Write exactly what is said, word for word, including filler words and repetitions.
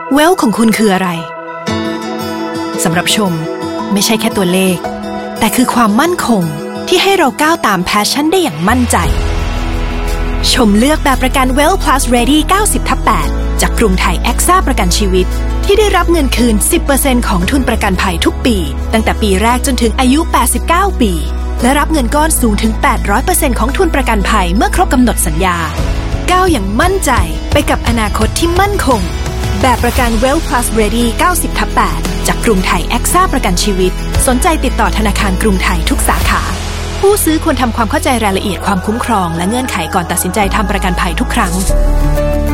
เวลของคุณคืออะไรสำหรับชมไม่ใช่แค่ตัวเลขแต่คือความมั่นคงที่ให้เราก้าวตามแพชชั่นได้อย่างมั่นใจชมเลือกแบบประกัน Well Plus Ready เก้าสิบทับแปด จากกรุงไทยแอ็กซ่าประกันชีวิตที่ได้รับเงินคืน สิบเปอร์เซ็นต์ ของทุนประกันภัยทุกปีตั้งแต่ปีแรกจนถึงอายุ แปดสิบเก้า ปีและรับเงินก้อนสูงถึง แปดร้อยเปอร์เซ็นต์ ของทุนประกันภัยเมื่อครบกำหนดสัญญาก้าวอย่างมั่นใจไปกับอนาคตที่มั่นคงแบบประกัน Well Plus Ready เก้าสิบทับแปด จากกรุงไทยแอ็กซ่าประกันชีวิตสนใจติดต่อธนาคารกรุงไทยทุกสาขาผู้ซื้อควรทำความเข้าใจรายละเอียดความคุ้มครองและเงื่อนไขก่อนตัดสินใจทำประกันภัยทุกครั้ง